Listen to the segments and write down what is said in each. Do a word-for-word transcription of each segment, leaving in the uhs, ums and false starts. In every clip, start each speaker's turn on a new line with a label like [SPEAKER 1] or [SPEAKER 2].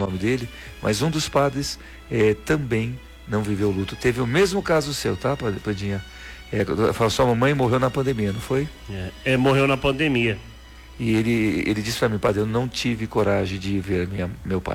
[SPEAKER 1] nome dele, mas um dos padres é, também não viveu o luto. Teve o mesmo caso seu, tá, Padinha? É, sua mamãe morreu na pandemia, não foi?
[SPEAKER 2] É, é morreu na pandemia.
[SPEAKER 1] E ele, ele disse para mim, padre, eu não tive coragem de ver minha, meu pai,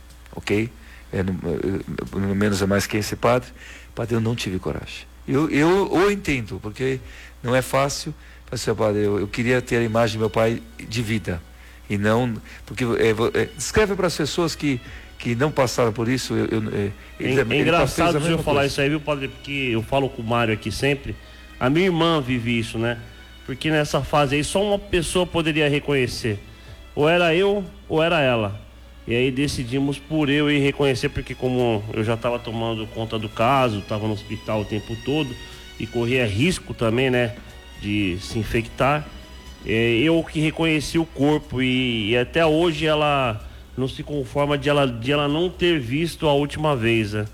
[SPEAKER 1] ok? É, no, no menos é mais que esse padre, padre, eu não tive coragem. Eu, eu o entendo, porque não é fácil, mas, padre, eu, eu queria ter a imagem do meu pai de vida, e não, porque é, é, escreve para as pessoas que, que não passaram por isso. Eu, eu, é,
[SPEAKER 2] ele, é, é engraçado o senhor falar isso aí, viu, padre, porque eu falo com o Mário aqui sempre, a minha irmã vive isso, né? Porque nessa fase aí só uma pessoa poderia reconhecer, ou era eu ou era ela. E aí decidimos por eu ir reconhecer, porque como eu já estava tomando conta do caso, estava no hospital o tempo todo e corria risco também, né, de se infectar, é, eu que reconheci o corpo e, e até hoje ela não se conforma de ela, de ela não ter visto a última vez, né?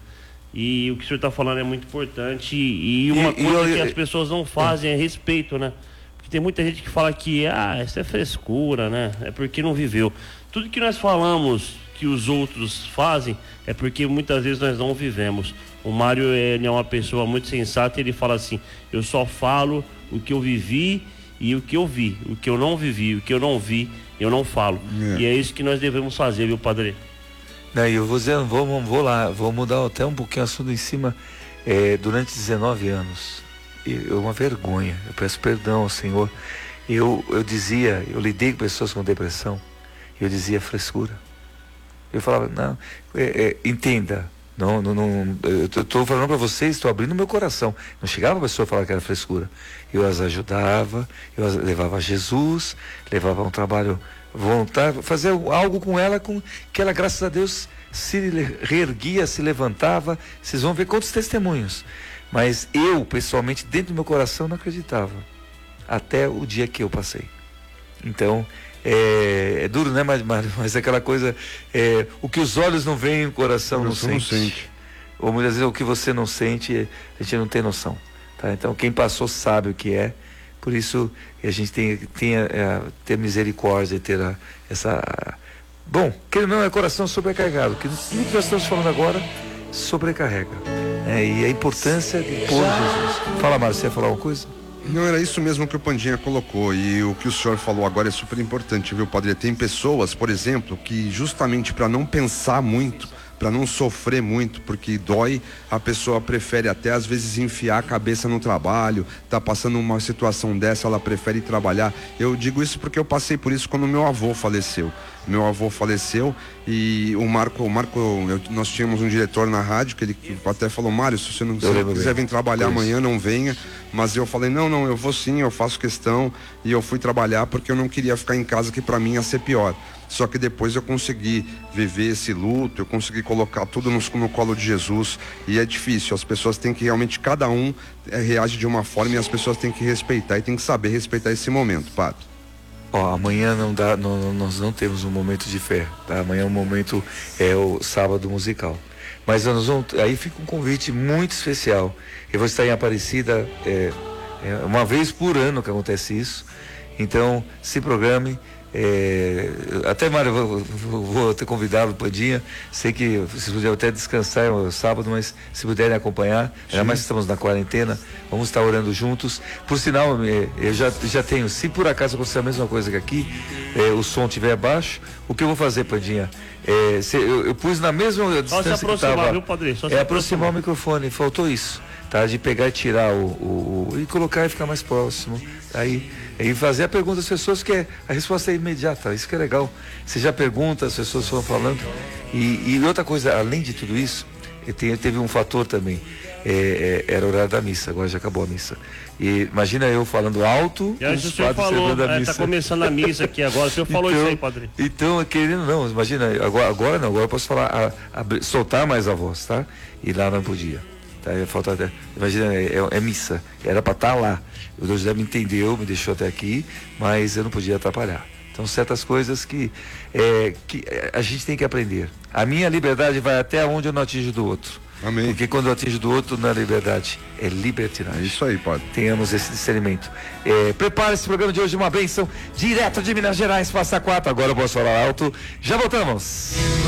[SPEAKER 2] E o que o senhor está falando é muito importante e, e uma e, coisa e eu, que as pessoas não fazem é respeito, né? Tem muita gente que fala que, ah, isso é frescura, né? É porque não viveu. Tudo que nós falamos que os outros fazem é porque muitas vezes nós não vivemos. O Mário, ele é uma pessoa muito sensata, ele fala assim, eu só falo o que eu vivi e o que eu vi. O que eu não vivi, o que eu não vi, eu não falo. É. E é isso que nós devemos fazer, viu, padre?
[SPEAKER 1] Não, eu vou dizer, vou, vou lá, vou mudar até um pouquinho o assunto em cima. É, durante dezenove anos, é uma vergonha, eu peço perdão ao Senhor, eu, eu dizia, eu lidei com pessoas com depressão, eu dizia frescura, eu falava, não, é, é, entenda, não, não, não, eu estou falando para vocês, estou abrindo meu coração, não chegava a pessoa a falar que era frescura, eu as ajudava, eu as levava a Jesus, levava a um trabalho voluntário, fazer algo com ela, com que ela, graças a Deus, se reerguia, se levantava. Vocês vão ver quantos testemunhos. Mas eu, pessoalmente, dentro do meu coração, não acreditava. Até o dia que eu passei. Então, é, é duro, né, mas, mas aquela coisa, é, o que os olhos não veem, o coração, coração não, sente. não sente. Ou muitas vezes o que você não sente, a gente não tem noção. Tá? Então, quem passou sabe o que é. Por isso, a gente tem, tem é, ter misericórdia, ter a, essa... Bom, que não é coração sobrecarregado. Que tudo que nós estamos falando agora sobrecarrega. É, e a importância de pôr Jesus. Fala, Mário, você ia falar alguma coisa?
[SPEAKER 3] Não, era isso mesmo que o Pandinha colocou, e o que o senhor falou agora é super importante, viu, padre? Tem pessoas, por exemplo, que justamente para não pensar muito, para não sofrer muito, porque dói, a pessoa prefere até às vezes enfiar a cabeça no trabalho, tá passando uma situação dessa, ela prefere trabalhar. Eu digo isso porque eu passei por isso quando meu avô faleceu. Meu avô faleceu e o Marco, o Marco eu, nós tínhamos um diretor na rádio que ele até falou, Mário, se você não se quiser vir trabalhar amanhã, não venha. Mas eu falei, não, não, eu vou sim, eu faço questão. E eu fui trabalhar porque eu não queria ficar em casa, que para mim ia ser pior. Só que depois eu consegui viver esse luto, eu consegui colocar tudo no, no colo de Jesus. E é difícil, as pessoas têm que realmente, cada um é, reage de uma forma e as pessoas têm que respeitar e têm que saber respeitar esse momento, padre.
[SPEAKER 1] Ó, amanhã não dá, não, nós não temos um momento de fé, tá? Amanhã o momento é o sábado musical. Mas nós vamos, aí fica um convite muito especial. Eu vou estar em Aparecida, é, é uma vez por ano que acontece isso. Então, se programe. É, até, Mário, eu vou, vou, vou ter convidado o Pandinha. Sei que vocês poderiam até descansar no sábado, mas se puderem acompanhar, ainda mais que estamos na quarentena, vamos estar orando juntos. Por sinal, eu já, já tenho, se por acaso acontecer a mesma coisa que aqui, é, o som estiver baixo, o que eu vou fazer, Pandinha? É, se, eu, eu pus na mesma distância.
[SPEAKER 2] Só se aproximar,
[SPEAKER 1] que tava,
[SPEAKER 2] viu, Padre? Só se
[SPEAKER 1] é
[SPEAKER 2] aproximar.
[SPEAKER 1] aproximar o microfone, faltou isso. Tá, de pegar e tirar o, o, o e colocar e ficar mais próximo, aí e fazer a pergunta às pessoas, que é, a resposta é imediata, isso que é legal. Você já pergunta, as pessoas foram falando. E, e outra coisa, além de tudo isso, tem, teve um fator também, é, é, era o horário da missa, agora já acabou a missa. E imagina eu falando alto,
[SPEAKER 2] e aí,
[SPEAKER 1] os
[SPEAKER 2] o senhor falou, é, tá começando a missa aqui agora, o senhor falou
[SPEAKER 1] então,
[SPEAKER 2] isso aí, padre.
[SPEAKER 1] Então, querendo não, imagina, agora, agora não, agora eu posso falar, a, a, soltar mais a voz, tá? E lá não podia. Tá, falta até, imagina, é, é missa, era para estar lá. O Deus já me entendeu, me deixou até aqui, mas eu não podia atrapalhar. Então, certas coisas que, é, que a gente tem que aprender. A minha liberdade vai até onde eu não atinjo do outro.
[SPEAKER 3] Amém.
[SPEAKER 1] Porque quando eu atinjo do outro, não é liberdade, é libertinagem.
[SPEAKER 3] É isso aí, padre.
[SPEAKER 1] Tenhamos esse discernimento. É, prepare esse programa de hoje, uma bênção direto de Minas Gerais, passa quatro. Agora eu posso falar alto. Já voltamos.